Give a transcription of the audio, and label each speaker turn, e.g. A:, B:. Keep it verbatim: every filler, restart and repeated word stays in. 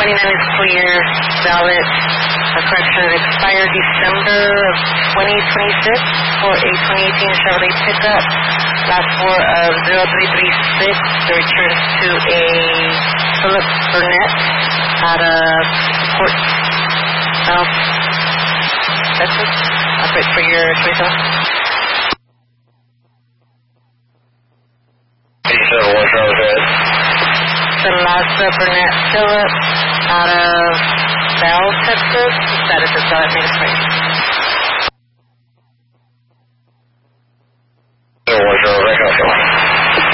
A: twenty-nine is clear, valid. A correction of expired December of twenty twenty-six for a twenty eighteen Chevrolet pickup. Last four of zero three three six. The return to a Philip Burnett out of Port. Oh, Texas. I'll wait for your twenty-seven.
B: eighty-seven, one Charles Head.
A: The last uh, Burnett Philip out of Bell, Texas. Status is valid. Thanks,